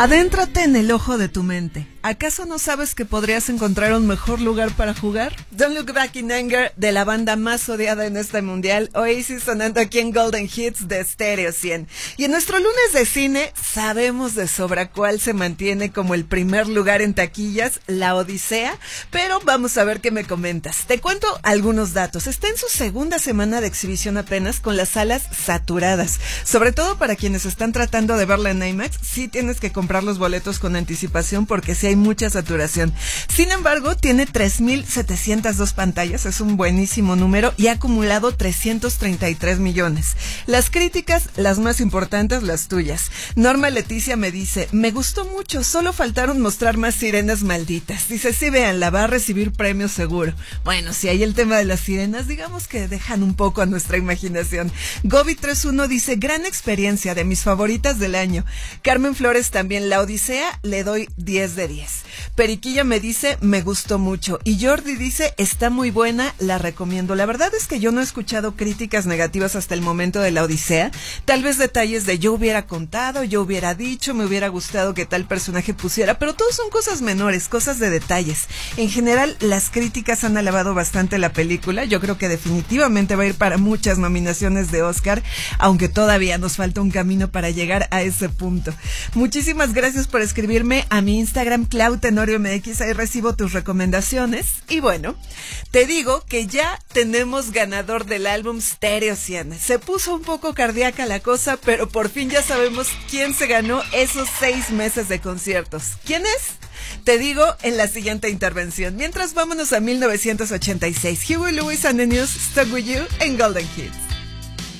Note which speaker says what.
Speaker 1: Adéntrate en el ojo de tu mente. ¿Acaso no sabes que podrías encontrar un mejor lugar para jugar? Don't Look Back in Anger, de la banda más odiada en este mundial, Oasis, sonando aquí en Golden Hits de Stereo 100. Y en nuestro lunes de cine, sabemos de sobra cuál se mantiene como el primer lugar en taquillas, La Odisea, pero vamos a ver qué me comentas. Te cuento algunos datos. Está en su segunda semana de exhibición apenas, con las salas saturadas. Sobre todo para quienes están tratando de verla en IMAX, sí tienes que comprar los boletos con anticipación porque sí hay mucha saturación. Sin embargo, tiene 3,702 pantallas, es un buenísimo número, y ha acumulado 333 millones. Las críticas, las más importantes, las tuyas. Norma Leticia me dice, me gustó mucho, solo faltaron mostrar más sirenas malditas. Dice, sí, véanla, va a recibir premios seguro. Bueno, si hay el tema de las sirenas, digamos que dejan un poco a nuestra imaginación. Gobi31 dice, gran experiencia, de mis favoritas del año. Carmen Flores también, La Odisea, le doy 10 de 10. Periquilla me dice, me gustó mucho. Y Jordi dice, está muy buena, la recomiendo. La verdad es que yo no he escuchado críticas negativas hasta el momento de La Odisea. Tal vez detalles de yo hubiera contado, yo hubiera dicho, me hubiera gustado que tal personaje pusiera, pero todos son cosas menores, cosas de detalles. En general, las críticas han alabado bastante la película. Yo creo que definitivamente va a ir para muchas nominaciones de Oscar, aunque todavía nos falta un camino para llegar a ese punto. Muchísimas gracias por escribirme a mi Instagram, ClauTenorio.mx, ahí recibo tus recomendaciones. Y bueno, te digo que ya tenemos ganador del álbum Stereo 100. Se puso un poco cardíaca la cosa, pero por fin ya sabemos quién se ganó esos 6 meses de conciertos. ¿Quién es? Te digo en la siguiente intervención. Mientras, vámonos a 1986. Huey Lewis and the News, Stuck With You en Golden Hits.